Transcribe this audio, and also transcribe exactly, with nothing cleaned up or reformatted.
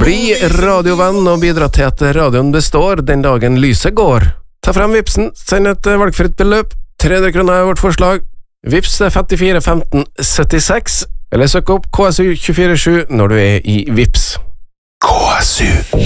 Bli radiovenn og bidra til at radioen består den dagen lyset går. Ta frem Vipsen, send et valgfritt beløp. tre hundre kroner er vårt forslag. Vips femtifire femten syttiseks, eller søk opp K S U to fire sju når du er i Vips. K S U